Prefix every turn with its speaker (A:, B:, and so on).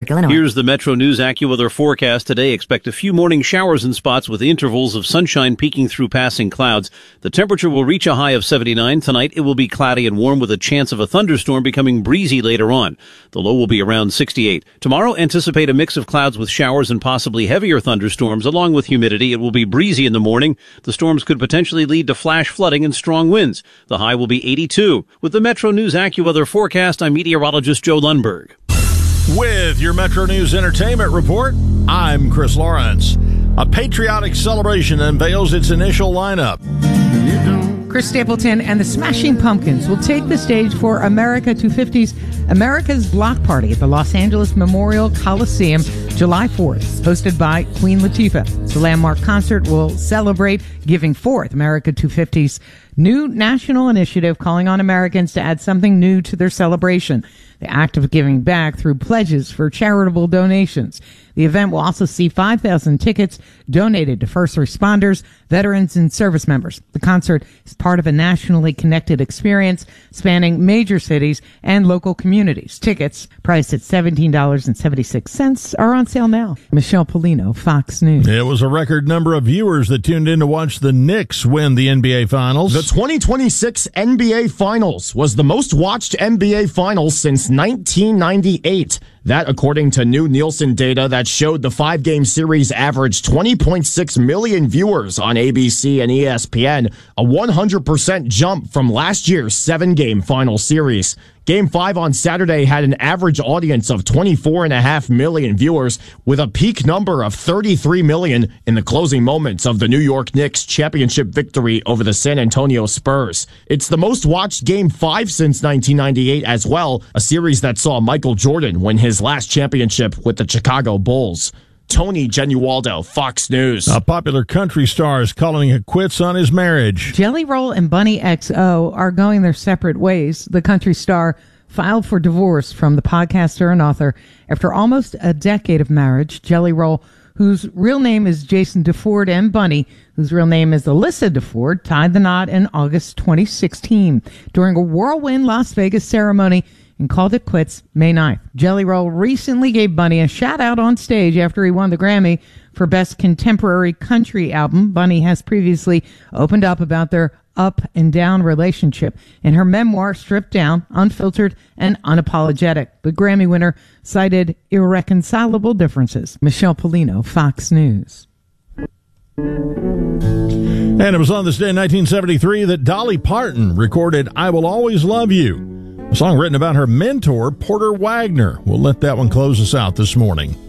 A: Central Illinois.
B: Here's the Metro News AccuWeather forecast today. Expect a few morning showers in spots with intervals of sunshine peeking through passing clouds. The temperature will reach a high of 79. Tonight it will be cloudy and warm with a chance of a thunderstorm becoming breezy later on. The low will be around 68. Tomorrow anticipate a mix of clouds with showers and possibly heavier thunderstorms along with humidity. It will be breezy in the morning. The storms could potentially lead to flash flooding and strong winds. The high will be 82. With the Metro News AccuWeather forecast, I'm meteorologist Joe Lundberg.
C: With your Metro News Entertainment Report, I'm Chris Lawrence. A patriotic celebration unveils its initial lineup.
D: Chris Stapleton and the Smashing Pumpkins will take the stage for America 250's America's Block Party at the Los Angeles Memorial Coliseum July 4th, hosted by Queen Latifah. The landmark concert will celebrate giving forth America 250's new national initiative calling on Americans to add something new to their celebration, the act of giving back through pledges for charitable donations. The event will also see 5,000 tickets donated to first responders, veterans, and service members. The concert is part of a nationally connected experience spanning major cities and local communities. Tickets, priced at $17.76, are on sale now. Michelle Polino, Fox News.
C: It was a record number of viewers that tuned in to watch the Knicks win the NBA Finals.
E: The 2026 NBA Finals was the most watched NBA Finals since 1998. That, according to new Nielsen data that showed the 5-game series averaged 20.6 million viewers on ABC and ESPN, a 100% jump from last year's 7-game final series. Game 5 on Saturday had an average audience of 24.5 million viewers, with a peak number of 33 million in the closing moments of the New York Knicks championship victory over the San Antonio Spurs. It's the most watched Game 5 since 1998 as well, a series that saw Michael Jordan win his last championship with the Chicago Bulls. Tony Genualdo, Fox News.
C: A popular country star is calling it quits on his marriage.
D: Jelly Roll and Bunny XO are going their separate ways. The country star filed for divorce from the podcaster and author after almost a decade of marriage. Jelly Roll, whose real name is Jason DeFord, and Bunny, whose real name is Alyssa DeFord, tied the knot in August 2016 during a whirlwind Las Vegas ceremony and called it quits May 9th. Jelly Roll recently gave Bunny a shout-out on stage after he won the Grammy for Best Contemporary Country Album. Bunny has previously opened up about their up and down relationship in her memoir, Stripped Down, Unfiltered and Unapologetic. The Grammy winner cited irreconcilable differences. Michelle Polino, Fox News.
C: And it was on this day in 1973 that Dolly Parton recorded I Will Always Love You, a song written about her mentor, Porter Wagoner. We'll let that one close us out this morning.